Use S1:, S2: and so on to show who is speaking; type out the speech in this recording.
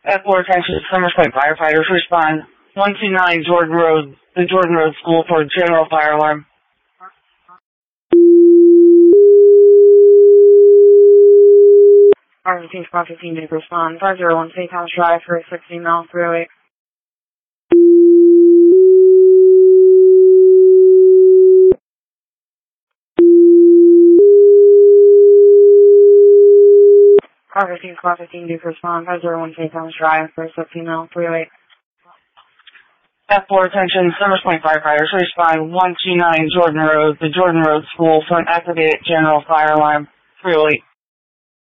S1: F4 attention, Summers Point firefighters respond. 129 Jordan Road, the Jordan Road School for general fire alarm.
S2: R15 Squad 15 to respond. 501 St. Thomas Drive for 16 miles 308. R15 Squad 15 to respond. 501 St. Thomas Drive for 16 miles 308.
S1: F4 attention, Summers Point firefighters respond. 129 Jordan Road, the Jordan Road School for an activated general fire alarm. 308.